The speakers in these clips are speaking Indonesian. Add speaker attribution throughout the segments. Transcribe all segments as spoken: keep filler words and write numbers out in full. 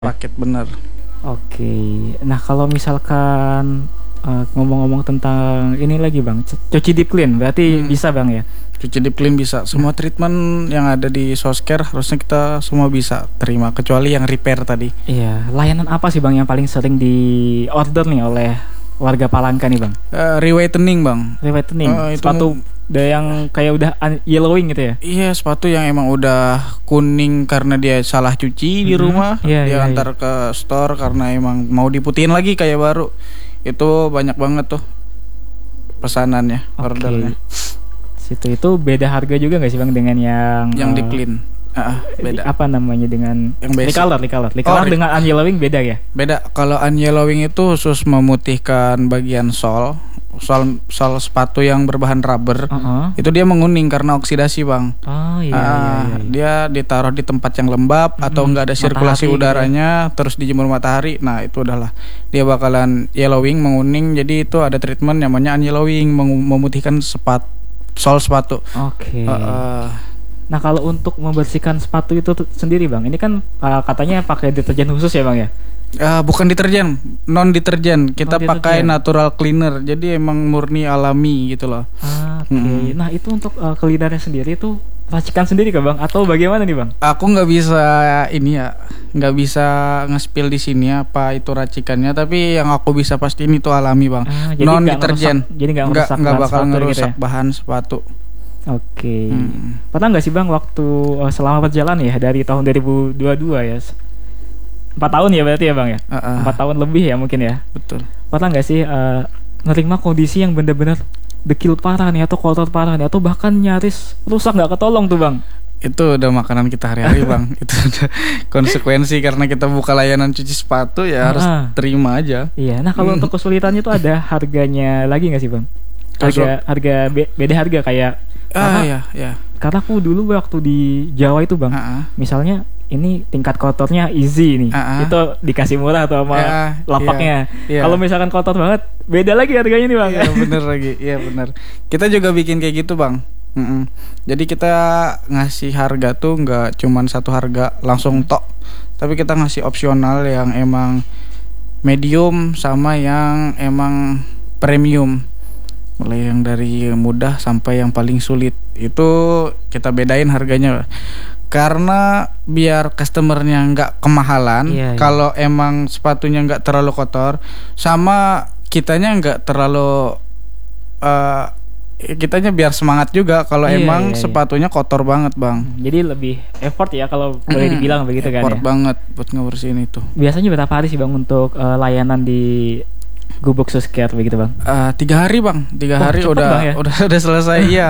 Speaker 1: Rakit bener.
Speaker 2: Oke, nah kalau misalkan uh, ngomong-ngomong tentang ini lagi bang, c- cuci deep clean berarti
Speaker 1: Hmm.
Speaker 2: bisa bang ya?
Speaker 1: Cuci deep clean bisa. Semua treatment yang ada di Softcare harusnya kita semua bisa terima kecuali yang repair tadi.
Speaker 2: Iya, layanan apa sih bang yang paling sering di order nih oleh warga Palangka nih bang?
Speaker 1: Uh, rewhitening bang.
Speaker 2: Rewhitening,
Speaker 1: Uh, itu
Speaker 2: sepatu
Speaker 1: mu-
Speaker 2: udah yang kayak udah un- yellowing gitu ya?
Speaker 1: Iya, sepatu yang emang udah kuning karena dia salah cuci di
Speaker 2: Mhm.
Speaker 1: rumah,
Speaker 2: Iya,
Speaker 1: dia
Speaker 2: iya,
Speaker 1: antar ke store karena emang mau diputihin lagi kayak baru. Itu banyak banget tuh pesanannya,
Speaker 2: Oke.
Speaker 1: ordernya.
Speaker 2: Situ itu beda harga juga nggak sih bang dengan yang
Speaker 1: Yang
Speaker 2: uh,
Speaker 1: deep clean. Ah, beda.
Speaker 2: apa namanya dengan
Speaker 1: Yang basic.
Speaker 2: recolor, recolor, recolor
Speaker 1: Oh, re-
Speaker 2: dengan unyellowing beda ya?
Speaker 1: Beda. Kalau unyellowing itu khusus memutihkan bagian sol, sol sol sepatu yang berbahan rubber.
Speaker 2: Uh-uh.
Speaker 1: Itu dia menguning karena oksidasi, Bang.
Speaker 2: Oh iya,
Speaker 1: Ah,
Speaker 2: iya, iya, iya.
Speaker 1: Dia ditaruh di tempat yang lembab
Speaker 2: Mm-mm.
Speaker 1: atau enggak ada sirkulasi
Speaker 2: Matahari gitu ya.
Speaker 1: udaranya, terus dijemur matahari. Nah, itu udahlah. Dia bakalan yellowing, menguning. Jadi itu ada treatment namanya unyellowing, mengu- memutihkan sepat sol sepatu.
Speaker 2: Oke.
Speaker 1: Ah, ah.
Speaker 2: Nah kalau untuk membersihkan sepatu itu tuh sendiri bang, ini kan uh, katanya pakai deterjen khusus ya bang ya?
Speaker 1: Ah, bukan deterjen, non deterjen. Kita
Speaker 2: Non-deterjen.
Speaker 1: pakai natural cleaner. Jadi emang murni alami gitu loh.
Speaker 2: Ah, Oke.
Speaker 1: Mm-mm.
Speaker 2: Nah itu untuk uh, cleanernya sendiri itu racikan sendiri kah bang? Atau bagaimana nih bang?
Speaker 1: Aku nggak bisa ini ya, nggak bisa nge-spill di sini apa itu racikannya. Tapi yang aku bisa pastiin itu alami bang,
Speaker 2: Ah, jadi
Speaker 1: non
Speaker 2: nggak
Speaker 1: deterjen.
Speaker 2: ngerusak- jadi nggak
Speaker 1: nggak
Speaker 2: ngerusak
Speaker 1: nggak
Speaker 2: bahan
Speaker 1: bakal
Speaker 2: sepatu
Speaker 1: ngerusak
Speaker 2: gitu ya?
Speaker 1: bahan sepatu.
Speaker 2: Oke.
Speaker 1: Hmm.
Speaker 2: Pernah nggak sih bang waktu uh, selama perjalanan ya dari tahun dua ribu dua puluh dua ya? Empat tahun ya berarti ya bang ya?
Speaker 1: Ah, ah,
Speaker 2: Empat tahun lebih ya mungkin ya?
Speaker 1: betul.
Speaker 2: Pernah nggak sih uh, nerima kondisi yang benar-benar dekil parah nih atau kotor parah nih atau bahkan nyaris rusak nggak ketolong tuh bang?
Speaker 1: Itu udah makanan kita hari-hari bang. Itu udah konsekuensi karena kita buka layanan cuci sepatu ya harus
Speaker 2: Ah.
Speaker 1: terima aja.
Speaker 2: Iya, nah kalau
Speaker 1: Hmm.
Speaker 2: untuk kesulitannya itu ada harganya lagi nggak sih bang? Harga harga be- beda harga kayak
Speaker 1: Ah
Speaker 2: karena,
Speaker 1: ya ya.
Speaker 2: karena aku dulu waktu di Jawa itu bang,
Speaker 1: Ah, ah.
Speaker 2: misalnya ini tingkat kotornya easy nih,
Speaker 1: Ah, ah.
Speaker 2: itu dikasih murah atau sama
Speaker 1: Ya,
Speaker 2: lapaknya.
Speaker 1: iya, iya.
Speaker 2: Kalau misalkan kotor banget, beda lagi harganya nih bang.
Speaker 1: Iya bener lagi, iya bener. Kita juga bikin kayak gitu bang. Mm-mm. Jadi kita ngasih harga tuh nggak cuman satu harga langsung tok, tapi kita ngasih opsional yang emang medium sama yang emang premium. Mulai yang dari mudah sampai yang paling sulit itu kita bedain harganya. Karena biar customernya nggak kemahalan,
Speaker 2: Iya, iya.
Speaker 1: kalau emang sepatunya nggak terlalu kotor, sama kitanya nggak terlalu eh kitanya biar semangat juga kalau
Speaker 2: Iya,
Speaker 1: emang
Speaker 2: iya, iya.
Speaker 1: sepatunya kotor banget bang.
Speaker 2: Jadi lebih effort ya kalau boleh
Speaker 1: Mm,
Speaker 2: dibilang begitu kan
Speaker 1: effort
Speaker 2: ya.
Speaker 1: banget buat ngebersihin itu.
Speaker 2: Biasanya berapa hari sih bang untuk eh, layanan di Gubuk Suskert begitu bang?
Speaker 1: Eh, tiga hari bang, tiga
Speaker 2: Oh,
Speaker 1: hari
Speaker 2: cepet
Speaker 1: udah
Speaker 2: bang ya?
Speaker 1: udah udah selesai iya.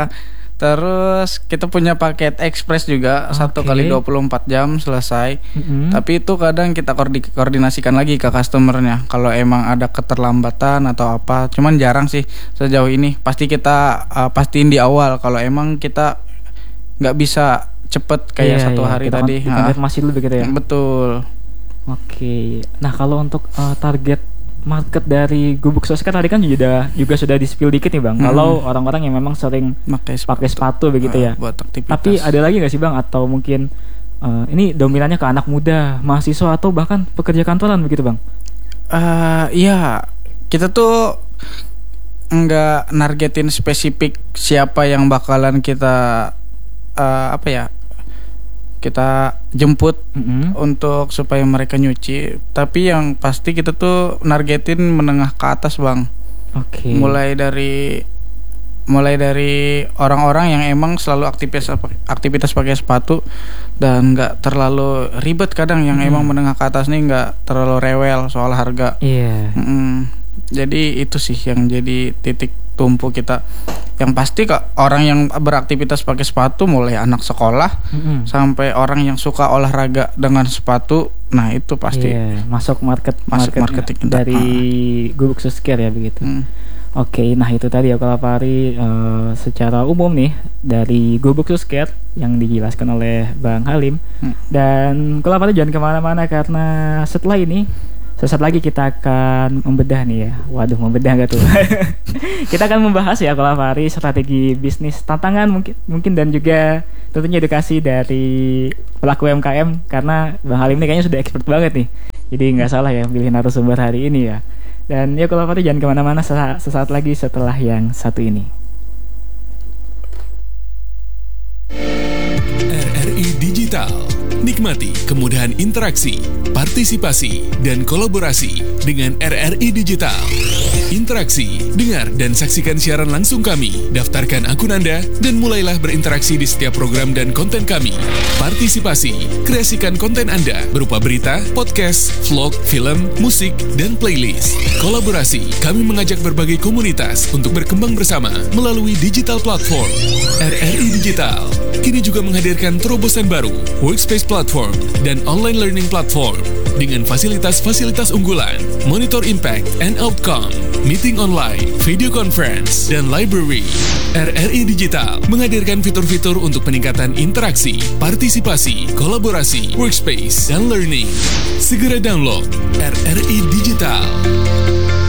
Speaker 1: Terus kita punya paket ekspres juga satu
Speaker 2: Oke.
Speaker 1: kali dua puluh empat jam selesai.
Speaker 2: Mm-mm.
Speaker 1: Tapi itu kadang kita koordi- koordinasikan lagi ke customernya kalau emang ada keterlambatan atau apa. Cuman jarang sih sejauh ini. Pasti kita uh, pastiin di awal kalau emang kita nggak bisa cepet kayak
Speaker 2: Iya,
Speaker 1: satu
Speaker 2: iya,
Speaker 1: hari
Speaker 2: kita
Speaker 1: tadi.
Speaker 2: kon-
Speaker 1: Ha.
Speaker 2: konfirmasi dulu begitu ya.
Speaker 1: Betul.
Speaker 2: Oke. Nah kalau untuk eh, target market dari Gubuk Suskert tadi kan juga juga sudah di spill dikit nih bang.
Speaker 1: Hmm.
Speaker 2: Kalau orang-orang yang memang sering
Speaker 1: Pakai
Speaker 2: pakai sepatu begitu
Speaker 1: uh,
Speaker 2: ya.
Speaker 1: buat aktivitas.
Speaker 2: Tapi ada lagi nggak sih bang? Atau mungkin eh, ini dominannya ke anak muda, mahasiswa atau bahkan pekerja kantoran begitu bang?
Speaker 1: Eh, iya, kita tuh nggak nargetin spesifik siapa yang bakalan kita eh, apa ya kita jemput
Speaker 2: Mm-mm.
Speaker 1: untuk supaya mereka nyuci. Tapi yang pasti kita tuh nargetin menengah ke atas bang.
Speaker 2: Oke.
Speaker 1: Mulai dari mulai dari orang-orang yang emang selalu aktivitas aktivitas pakai sepatu dan nggak terlalu ribet kadang yang
Speaker 2: Hmm.
Speaker 1: emang menengah ke atas nih nggak terlalu rewel soal harga.
Speaker 2: Iya.
Speaker 1: Mm-mm. Jadi itu sih yang jadi titik tumpu kita. Yang pasti kok orang yang beraktivitas pakai sepatu mulai anak sekolah
Speaker 2: Mm-mm.
Speaker 1: sampai orang yang suka olahraga dengan sepatu. Nah itu pasti.
Speaker 2: Iya, masuk market
Speaker 1: Masuk
Speaker 2: market
Speaker 1: marketing kita.
Speaker 2: dari Gubuk Suskert ya begitu.
Speaker 1: Mm.
Speaker 2: Oke, nah itu tadi ya kalau Pari eh, secara umum nih dari Gubuk Suskert yang dijelaskan oleh Bang Halim.
Speaker 1: Hmm.
Speaker 2: Dan kalau Pari jangan kemana-mana karena setelah ini sesaat lagi kita akan membedah nih ya. Waduh, membedah gak tuh? Kita akan membahas ya Kolafari strategi bisnis, tantangan mungkin mungkin dan juga tentunya edukasi dari pelaku U M K M, karena Bang Halim ini kayaknya sudah expert banget nih. Jadi nggak salah ya pilih narasumber hari ini ya. Dan ya Kolafari jangan kemana-mana, sesaat, sesaat lagi setelah yang satu ini.
Speaker 3: R R I Digital. Nikmati kemudahan interaksi, partisipasi, dan kolaborasi dengan R R I Digital. Interaksi, dengar, dan saksikan siaran langsung kami. Daftarkan akun Anda dan mulailah berinteraksi di setiap program dan konten kami. Partisipasi, kreasikan konten Anda berupa berita, podcast, vlog, film, musik, dan playlist. Kolaborasi, kami mengajak berbagai komunitas untuk berkembang bersama melalui digital platform. R R I Digital kini juga menghadirkan terobosan baru, workspace platform, dan online learning platform dengan fasilitas-fasilitas unggulan, monitor impact and outcome, meeting online, video conference, dan library. R R I Digital menghadirkan fitur-fitur untuk peningkatan interaksi, partisipasi, kolaborasi, workspace, dan learning. Segera download R R I Digital.